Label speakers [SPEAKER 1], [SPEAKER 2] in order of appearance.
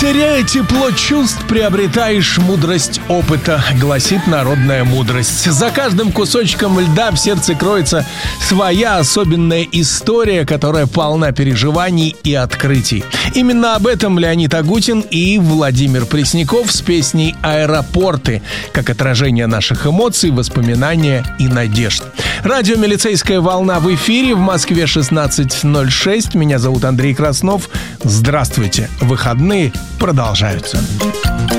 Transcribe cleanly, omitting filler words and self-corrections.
[SPEAKER 1] Теряя тепло чувств, приобретаешь мудрость опыта, гласит народная мудрость. За каждым кусочком льда в сердце кроется своя особенная история, которая полна переживаний и открытий. Именно об этом Леонид Агутин и Владимир Пресняков с песней «Аэропорты», как отражение наших эмоций, воспоминания и надежд. Радио «Милицейская волна» в эфире, в Москве 16:06. Меня зовут Андрей Краснов. Здравствуйте. Выходные продолжаются.